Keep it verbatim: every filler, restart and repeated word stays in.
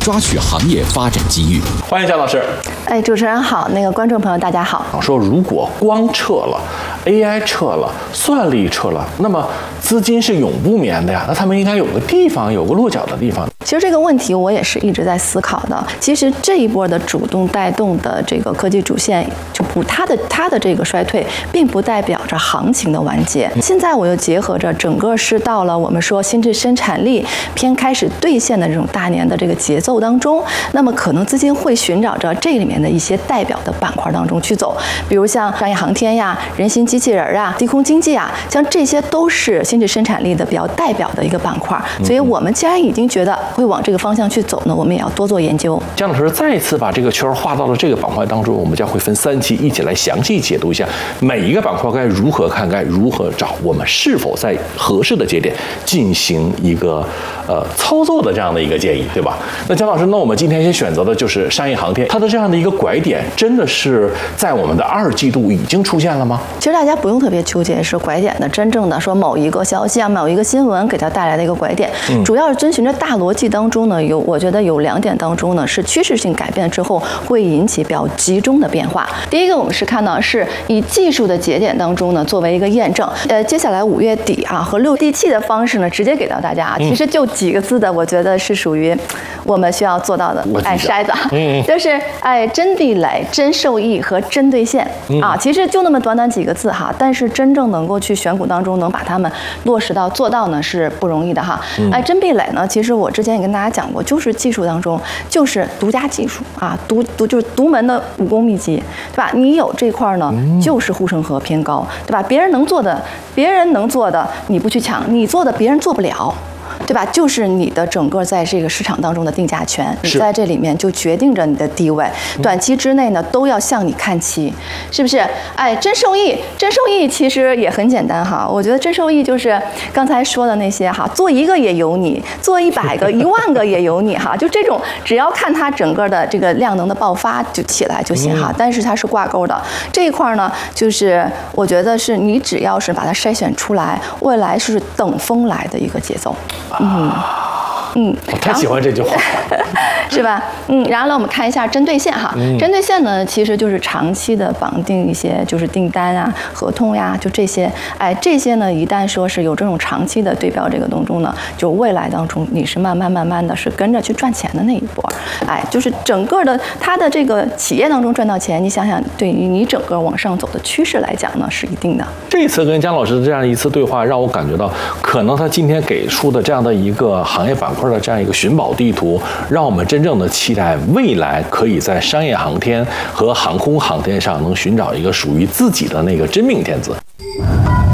抓取行业发展机遇。 欢迎姜老师。 哎，主持人好，那个观众朋友大家好。 说如果光撤了 A I 撤了，算力撤了，那么资金是永不眠的呀，那他们应该有个地方，有个落脚的地方。 其实这个问题我也是一直在思考的。其实这一波的主动带动的这个科技主线，就不它的它的这个衰退，并不代表着行情的完结。现在我又结合着整个是到了我们说新质生产力偏开始兑现的这种大年的这个节奏当中，那么可能资金会寻找着这里面的一些代表的板块当中去走，比如像商业航天呀、人形机器人啊、低空经济啊，像这些都是新质生产力的比较代表的一个板块。所以我们既然已经觉得会往这个方向去走呢，我们也要多做研究。 姜老师再一次把这个圈画到了这个板块当中，我们将会分三期一起来详细解读一下每一个板块该如何看，该如何找，我们是否在合适的节点进行一个呃操作的这样的一个建议，对吧？那姜老师，那我们今天先选择的就是商业航天，它的这样的一个拐点，真的是在我们的二季度已经出现了吗？ 其实大家不用特别纠结是拐点的真正的说某一个消息啊、某一个新闻给它带来的一个拐点，嗯、主要是遵循着大逻辑当中呢，有我觉得有两点当中呢是趋势性改变之后会引起比较集中的变化。第一个，我们是看到是以技术的节点当中呢作为一个验证，呃，接下来五月底啊和六地气的方式呢直接给到大家啊，其实就几个字的，我觉得是属于我们需要做到的，哎，筛子，嗯，就是哎真地雷、真受益和真兑现啊，其实就那么短短几个字哈，但是真正能够去选股当中能把它们落实到做到呢是不容易的哈。哎，真壁垒呢，其实我之前也跟大家讲过，就是技术当中就是独家技术啊，独独就是独门的武功秘籍，对吧？你有这块呢，就是护城河偏高，对吧？别人能做的，别人能做的你不去抢，你做的别人做不了。对吧？就是你的整个在这个市场当中的定价权，你在这里面就决定着你的地位。短期之内呢，都要向你看齐，是不是？哎，真受益，真受益其实也很简单哈。我觉得真受益就是刚才说的那些哈，做一个也有你，做一百个、一万个也有你哈。就这种，只要看它整个的这个量能的爆发就起来就行哈。但是它是挂钩的这一块呢，就是我觉得是你只要是把它筛选出来，未来是等风来的一个节奏。嗯嗯， 我太喜欢这句话是吧？嗯，然后呢，我们看一下针对线哈，嗯、针对线呢，其实就是长期的绑定一些就是订单啊、合同呀，就这些。哎，这些呢，一旦说是有这种长期的对标这个当中呢，就未来当中你是慢慢慢慢的是跟着去赚钱的那一波。哎，就是整个的它的这个企业当中赚到钱，你想想，对于你整个往上走的趋势来讲呢，是一定的。 这一次跟姜老师的这样一次对话，让我感觉到，可能他今天给出的这样的一个行业板块的这样一个寻宝地图，让我们真正的期待未来可以在商业航天和航空航天上能寻找一个属于自己的那个真命天子。